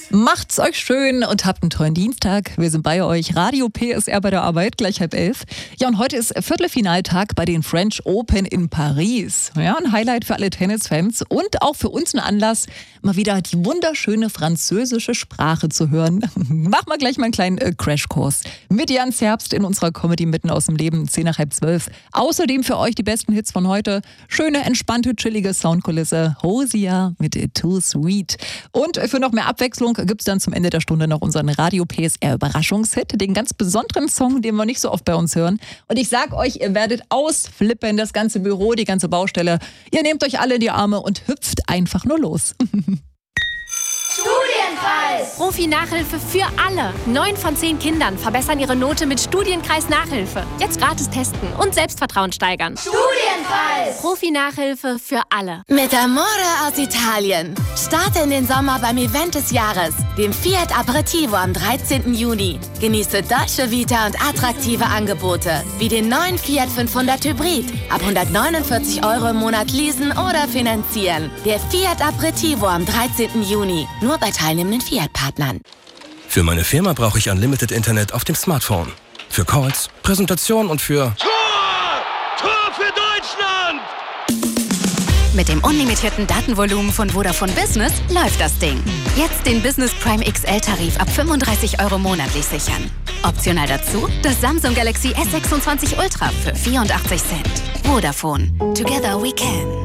Macht's euch schön und habt einen tollen Dienstag. Wir sind bei euch. Radio PSR bei der Arbeit, gleich 10:30. Ja, und heute ist Viertelfinaltag bei den French Open in Paris. Ja, ein Highlight für alle Tennisfans und auch für uns ein Anlass, mal wieder die wunderschöne französische Sprache zu hören. Machen wir gleich mal einen kleinen Crashkurs mit Jans Herbst in unserer Comedy mitten aus dem Leben, 10 nach halb 12. Außerdem für euch die besten Hits von heute. Schöne, entspannte, chillige Soundkulisse. Hosia mit Too Sweet. Und für noch mehr Abwechslung gibt es dann zum Ende der Stunde noch unseren Radio PSR Überraschungshit, den ganz besonderen Song, den wir nicht so oft bei uns hören. Und ich sag euch, ihr werdet ausflippen, das ganze Büro, die ganze Baustelle. Ihr nehmt euch alle in die Arme und hüpft einfach nur los. Studienkreis! Profi-Nachhilfe für alle. 9 von 10 Kindern verbessern ihre Note mit Studienkreis-Nachhilfe. Jetzt gratis testen und Selbstvertrauen steigern. Studienkreis! Profi-Nachhilfe für alle. Mit Amore aus Italien. Starte in den Sommer beim Event des Jahres, dem Fiat Aperitivo am 13. Juni. Genieße Dolce Vita und attraktive Angebote, wie den neuen Fiat 500 Hybrid. Ab 149 € im Monat leasen oder finanzieren. Der Fiat Aperitivo am 13. Juni. Nur bei teilnehmenden Fiat-Partnern. Für meine Firma brauche ich Unlimited Internet auf dem Smartphone. Für Calls, Präsentation und für... Tor für Deutschland! Mit dem unlimitierten Datenvolumen von Vodafone Business läuft das Ding. Jetzt den Business Prime XL-Tarif ab 35 € monatlich sichern. Optional dazu das Samsung Galaxy S26 Ultra für 84 Cent. Vodafone. Together we can.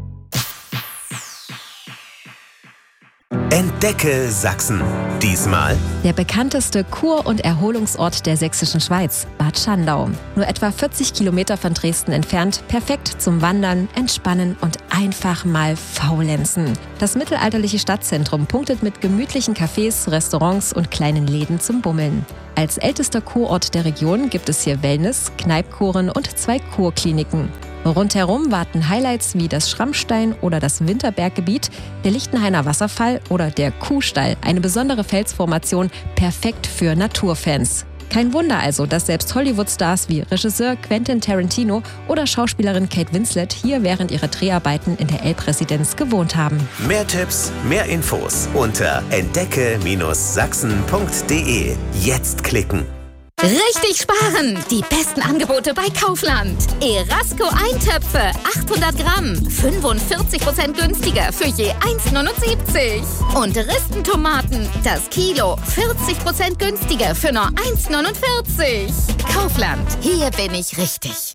Entdecke Sachsen. Diesmal der bekannteste Kur- und Erholungsort der sächsischen Schweiz, Bad Schandau. Nur etwa 40 Kilometer von Dresden entfernt, perfekt zum Wandern, Entspannen und einfach mal faulenzen. Das mittelalterliche Stadtzentrum punktet mit gemütlichen Cafés, Restaurants und kleinen Läden zum Bummeln. Als ältester Kurort der Region gibt es hier Wellness, Kneipkuren und 2 Kurkliniken. Rundherum warten Highlights wie das Schrammstein oder das Winterberggebiet, der Lichtenhainer Wasserfall oder der Kuhstall, eine besondere Felsformation, perfekt für Naturfans. Kein Wunder also, dass selbst Hollywood-Stars wie Regisseur Quentin Tarantino oder Schauspielerin Kate Winslet hier während ihrer Dreharbeiten in der Elbresidenz gewohnt haben. mehr Tipps, mehr Infos unter entdecke-sachsen.de. Jetzt klicken. Richtig sparen! Die besten Angebote bei Kaufland. Erasco Eintöpfe, 800 Gramm, 45% günstiger für je 1,79. Und Ristentomaten, das Kilo, 40% günstiger für nur 1,49. Kaufland, hier bin ich richtig.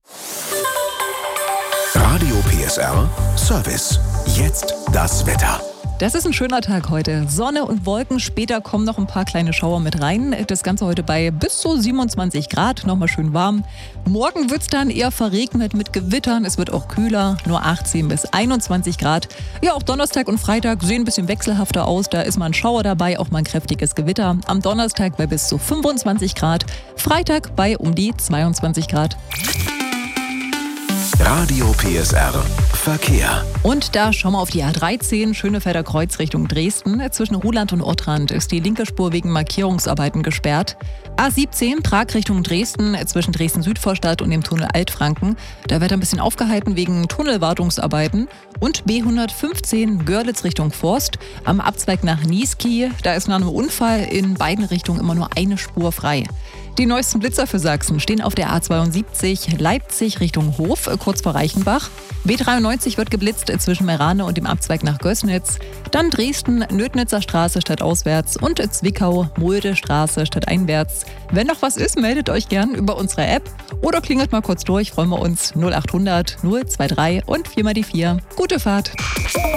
Radio PSR Service. Jetzt das Wetter. Das ist ein schöner Tag heute. Sonne und Wolken, später kommen noch ein paar kleine Schauer mit rein. Das Ganze heute bei bis zu 27 Grad, nochmal schön warm. Morgen wird es dann eher verregnet mit Gewittern. Es wird auch kühler, nur 18 bis 21 Grad. Ja, auch Donnerstag und Freitag sehen ein bisschen wechselhafter aus. Da ist mal ein Schauer dabei, auch mal ein kräftiges Gewitter. Am Donnerstag bei bis zu 25 Grad, Freitag bei um die 22 Grad. Radio PSR Verkehr. Und da schauen wir auf die A13, Schönefelder Kreuz Richtung Dresden. Zwischen Ruhland und Ottrand ist die linke Spur wegen Markierungsarbeiten gesperrt. A17, Prag Richtung Dresden, zwischen Dresden-Südvorstadt und dem Tunnel Altfranken. Da wird ein bisschen aufgehalten wegen Tunnelwartungsarbeiten. Und B115, Görlitz Richtung Forst, am Abzweig nach Niesky. Da ist nach einem Unfall in beiden Richtungen immer nur eine Spur frei. Die neuesten Blitzer für Sachsen stehen auf der A72 Leipzig Richtung Hof, kurz vor Reichenbach. B93 wird geblitzt zwischen Merane und dem Abzweig nach Gößnitz. Dann Dresden, Nödnitzer Straße stadtauswärts und Zwickau, Mulde Straße stadteinwärts. Wenn noch was ist, meldet euch gern über unsere App oder klingelt mal kurz durch, freuen wir uns 0800 023 und 4 mal die 4. Gute Fahrt!